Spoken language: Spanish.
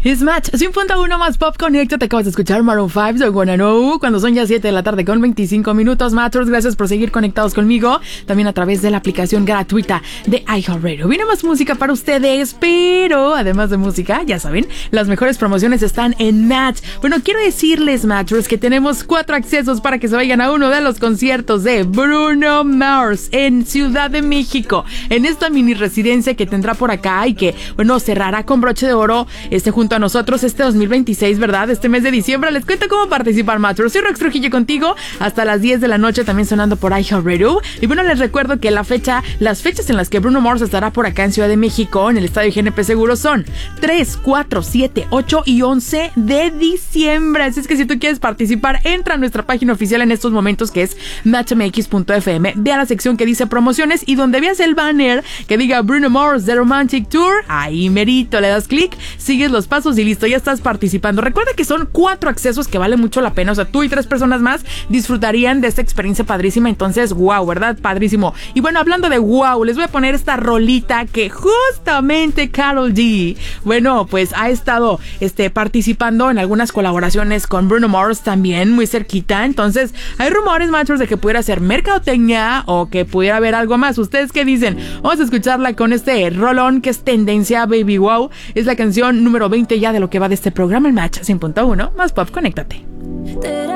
Es Match 100.1 más Pop Connecta. Te acabas de escuchar Maroon 5, So Wanna Know, cuando son ya 7 de la tarde con 25 minutos. Matchers, gracias por seguir conectados conmigo, también a través de la aplicación gratuita de iHeartRadio. Viene más música para ustedes, pero además de música, ya saben, las mejores promociones están en Match. Bueno, quiero decirles, Matchers, que tenemos 4 accesos para que se vayan a uno de los conciertos de Bruno Mars en Ciudad de México, en esta mini residencia que tendrá por acá y que, bueno, cerrará con broche de oro junto a nosotros este 2026, ¿verdad? Este mes de diciembre. Les cuento cómo participar, Matchers. Soy Rox Trujillo contigo hasta las 10 de la noche, también sonando por iHeartRadio. Y bueno, les recuerdo que las fechas en las que Bruno Mars estará por acá en Ciudad de México, en el Estadio GNP Seguros, son 3, 4, 7, 8 y 11 de diciembre. Así es que si tú quieres participar, entra a nuestra página oficial en estos momentos, que es matchmx.fm. Ve a la sección que dice promociones y donde veas el banner que diga Bruno Mars The Romantic Tour, ahí merito le das clic, sigues los pasos y listo, ya estás participando. Recuerda que son 4 accesos que vale mucho la pena. O sea, tú y 3 personas más disfrutarían de esta experiencia padrísima. Entonces, wow, ¿verdad? Padrísimo. Y bueno, hablando de wow, les voy a poner esta rolita que justamente Karol G, bueno, pues ha estado participando en algunas colaboraciones con Bruno Mars también, muy cerquita. Entonces, hay rumores, machos, de que pudiera ser mercadotecnia o que pudiera haber algo más. ¿Ustedes qué dicen? Vamos a escucharla con este rolón que es tendencia, Baby Wow. Es la canción número 20 ya de lo que va de este programa, el Match 100.1 más Pop. Conéctate.